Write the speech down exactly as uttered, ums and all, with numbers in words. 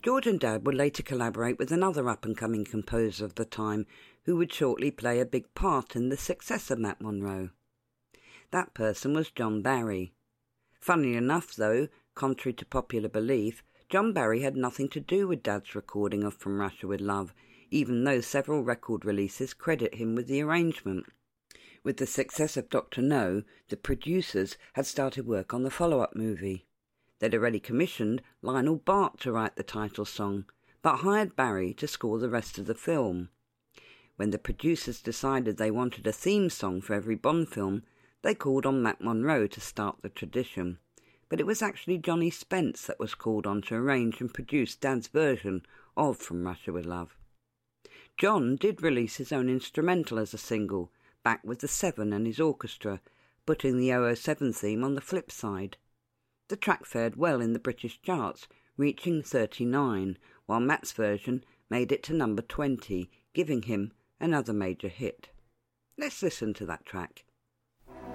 George and Dad would later collaborate with another up-and-coming composer of the time who would shortly play a big part in the success of Matt Monro. That person was John Barry. Funnily enough, though, contrary to popular belief, John Barry had nothing to do with Dad's recording of From Russia With Love, even though several record releases credit him with the arrangement. With the success of Doctor No, the producers had started work on the follow-up movie. They'd already commissioned Lionel Bart to write the title song, but hired Barry to score the rest of the film. When the producers decided they wanted a theme song for every Bond film, they called on Matt Monro to start the tradition. But it was actually Johnny Spence that was called on to arrange and produce Dad's version of From Russia With Love. John did release his own instrumental as a single, back with the Seven and his orchestra, putting the double oh seven theme on the flip side. The track fared well in the British charts, reaching thirty-nine, while Matt's version made it to number twenty, giving him another major hit. Let's listen to that track.